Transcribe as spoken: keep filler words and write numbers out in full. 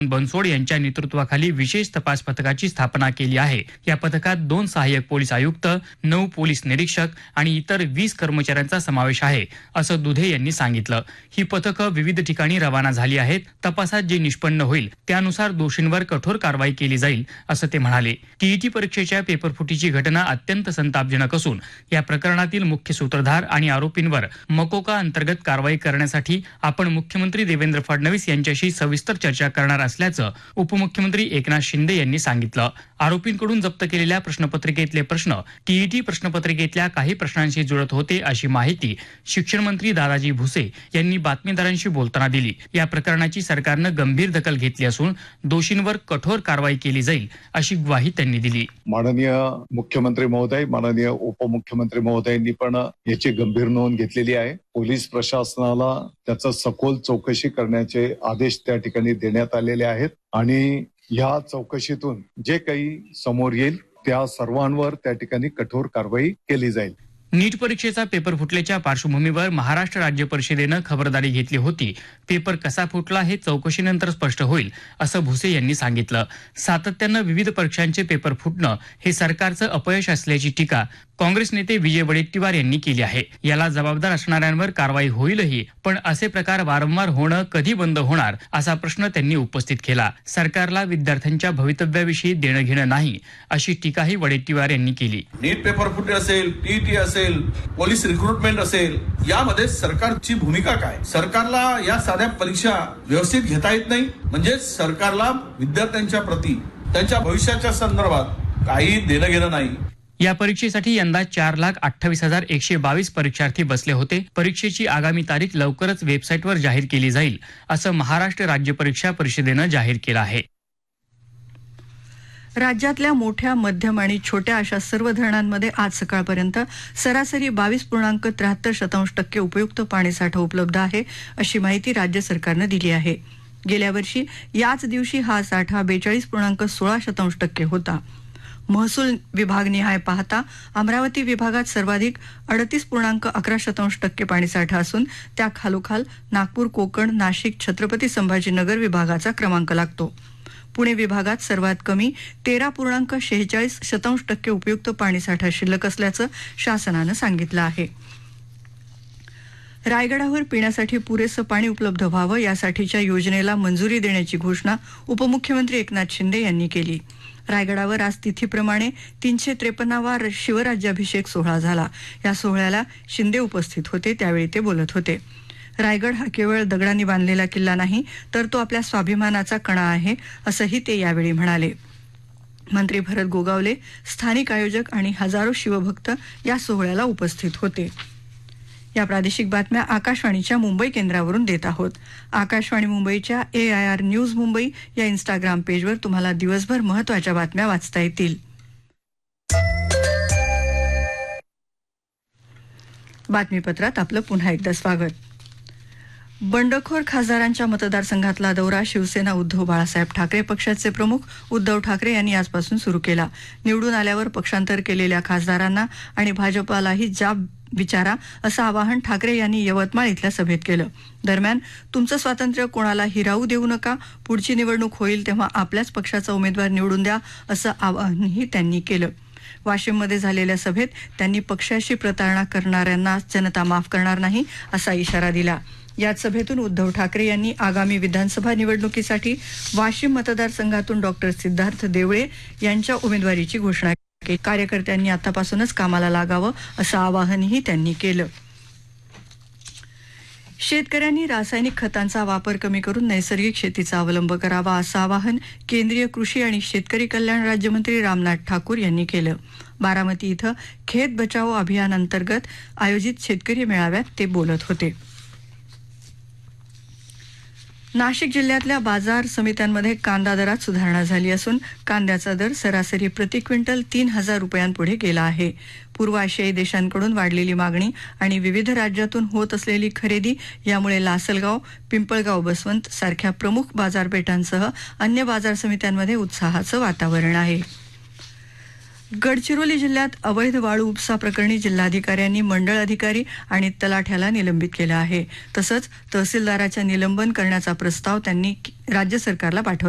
बनसोड यांच्या नेतृत्वाखाली विशेष तपास पथकाची स्थापना केली आहे. या पथकात दोन सहाय्यक पोलीस आयुक्त, नऊ पोलीस निरीक्षक आणि इतर वीस कर्मचाऱ्यांचा समावेश आहे, असं दुधे यांनी सांगितलं. ही पथकं विविध ठिकाणी रवाना झाली आहेत. तपासात जे निष्पन्न होईल त्यानुसार दोषींवर कठोर कारवाई केली जाईल, असं ते म्हणाले. टीईटी परीक्षेच्या पेपरफुटीची घटना अत्यंत संतापजनक असून या प्रकरणातील मुख्य सूत्रधार आणि आरोपींवर मकोका अंतर्गत कारवाई करण्यासाठी आपण मुख्यमंत्री देवेंद्र फडणवीस यांच्याशी सविस्तर चर्चा करणार असल्याचं उपमुख्यमंत्री एकनाथ शिंदे यांनी सांगितलं. आरोपींकडून जप्त केलेल्या प्रश्नपत्रिकेतले प्रश्न टीईटी प्रश्नपत्रिकेतल्या काही प्रश्नांशी जुळत होते, अशी माहिती शिक्षण मंत्री दादाजी भुसे यांनी बातमीदारांशी बोलताना दिली. या प्रकरणाची सरकारनं गंभीर दखल घेतली असून दोषींवर कठोर कारवाई केली जाईल, अशी ग्वाही त्यांनी दिली. माननीय मुख्यमंत्री महोदय, माननीय उपमुख्यमंत्री महोदयांनी पण याची गंभीर नोंद घेतलेली आहे. पोलीस प्रशासनाला त्याचा सखोल चौकशी करण्याचे आदेश त्या ठिकाणी देण्यात आलेले आहेत आणि या चौकशीतून जे काही समोर येईल त्या सर्वांवर त्या ठिकाणी कठोर कारवाई केली जाईल. नीट परीक्षेचा पेपर फुटल्याच्या पार्श्वभूमीवर महाराष्ट्र राज्य परिषदेनं खबरदारी घेतली होती. पेपर कसा फुटला हे चौकशीनंतर स्पष्ट होईल, असं भुसे यांनी सांगितलं. सातत्यानं विविध परीक्षांचे पेपर फुटणं हे सरकारचं अपयश असल्याची टीका काँग्रेस नेते विजय वडेट्टीवार यांनी केली आहे. याला जबाबदार असणाऱ्यांवर कारवाई होईलही, पण असे प्रकार वारंवार होणं कधी बंद होणार, असा प्रश्न त्यांनी उपस्थित केला. सरकारला विद्यार्थ्यांच्या भवितव्याविषयी देणं घेणं नाही, अशी टीकाही वडेट्टीवार यांनी केली. नीट पेपर फुटे असेल, टीईटी असेल, पोलीस रिक्रुटमेंट असेल, यामध्ये सरकारची भूमिका काय? सरकारला या साध्या परीक्षा व्यवस्थित घेता येत नाही, म्हणजे सरकारला विद्यार्थ्यांच्या प्रती त्यांच्या भविष्याच्या संदर्भात काही देणं घेणं नाही. या परीक्षेसाठी यंदा चार लाख अठ्ठावीस हजार एकशे बावीस परीक्षार्थी बसले होते. परीक्षेची आगामी तारीख लवकरच वेबसाईटवर जाहीर केली जाईल, असं महाराष्ट्र राज्य परीक्षा परिषदेनं जाहीर केलं आहे. राज्यातल्या मोठ्या, मध्यम आणि छोट्या अशा सर्व धरणांमध्ये आज सकाळपर्यंत सरासरी बावीस पूर्णांक त्र्याहत्तर शतांश टक्के उपयुक्त पाणीसाठा उपलब्ध आहे, अशी माहिती राज्य सरकारनं दिली आहे. गेल्या वर्षी याच दिवशी हा साठा बेचाळीस पूर्णांक सोळा शतांश टक्के होता. महसूल विभागनिहाय पाहता अमरावती विभागात सर्वाधिक अडतीस पूर्णांक अकरा शतांश टक्के पाणीसाठा असून त्या खालोखाल नागपूर, कोकण, नाशिक, छत्रपती संभाजीनगर विभागाचा क्रमांक लागतो. पुणे विभागात सर्वात कमी तेरा पूर्णांक शेहेचाळीस शतांश टक्के उपयुक्त पाणीसाठा शिल्लक असल्याचं शासनानं सांगितलं आहे. रायगडावर पिण्यासाठी पुरेसं पाणी उपलब्ध व्हावं यासाठीच्या योजनेला मंजुरी देण्याची घोषणा उपमुख्यमंत्री एकनाथ शिंदे यांनी केली. रायगडावर आज तिथीप्रमाणे तीनशे त्रेपन्नावा शिवराज्याभिषेक सोहळा झाला. या सोहळ्याला शिंदे उपस्थित होते, त्यावेळी ते बोलत होते. रायगड हा केवळ दगडांनी बांधलेला किल्ला नाही, तर तो आपल्या स्वाभिमानाचा कणा आहे, असंही ते यावेळी म्हणाले. मंत्री भरत गोगावले, स्थानिक आयोजक आणि हजारो शिवभक्त या सोहळ्याला उपस्थित होते. या प्रादेशिक बातम्या आकाशवाणीच्या मुंबई केंद्रावरून देत आहोत. आकाशवाणी मुंबईच्या ए आय आर न्यूज मुंबई या इंस्टाग्राम पेजवर तुम्हाला दिवसभर महत्त्वाच्या बातम्या वाचता येतील. बातमीपत्रात आपलं पुन्हा एकदा स्वागत. बंडखोर खासदारांच्या मतदारसंघातला दौरा शिवसेना उद्धव बाळासाहेब ठाकरे पक्षाचे प्रमुख उद्धव ठाकरे यांनी आजपासून सुरू केला. निवडून आल्यावर पक्षांतर केलेल्या खासदारांना आणि भाजपालाही जाब विचारा असं आवाहन ठाकरे यांनी यवतमाळ इथल्या सभेत केलं. दरम्यान तुमचं स्वातंत्र्य कोणाला हिरावू देऊ नका, पुढची निवडणूक होईल तेव्हा आपल्याच पक्षाचा उमेदवार निवडून द्या असं आवाहनही त्यांनी केलं. वाशिममध्ये झालेल्या सभेत त्यांनी पक्षाशी प्रतारणा करणाऱ्यांना जनता माफ करणार नाही असा इशारा दिला. याच सभेतून उद्धव ठाकरे यांनी आगामी विधानसभा निवडणुकीसाठी वाशिम मतदारसंघातून डॉक्टर सिद्धार्थ देवळे यांच्या उमेदवारीची घोषणा केली. कार्यकर्त्यांनी आतापासूनच कामाला लागावं असं आवाहनही त्यांनी केलं. शेतकऱ्यांनी रासायनिक खतांचा वापर कमी करून नैसर्गिक शेतीचा अवलंब करावा असं आवाहन केंद्रीय कृषी आणि शेतकरी कल्याण राज्यमंत्री रामनाथ ठाकूर यांनी केलं. बारामती इथं खेत बचाओ अभियान अंतर्गत आयोजित शेतकरी मेळाव्यात ते बोलत होते. नाशिक जिल्ह्यातल्या बाजार समित्यांमध्ये कांदा दरात सुधारणा झाली असून कांद्याचा दर सरासरी प्रति क्विंटल तीन हजार रुपयांपुढे गेला आहे. पूर्व आशियाई देशांकडून वाढलेली मागणी आणि विविध राज्यातून होत असलेली खरेदी यामुळे लासलगाव, पिंपळगाव, बसवंत सारख्या प्रमुख बाजारपेठांसह अन्य बाजार समित्यांमध्ये उत्साहाचं वातावरण आहे. गडचिरोली जिल्ह्यात अवैध वाळू उपसा प्रकरणी जिल्हाधिकाऱ्यांनी मंडळ अधिकारी आणि तलाठ्याला निलंबित केलं आहे. तसंच तहसीलदाराच्या निलंबन करण्याचा प्रस्ताव त्यांनी राज्य सरकारला पाठवला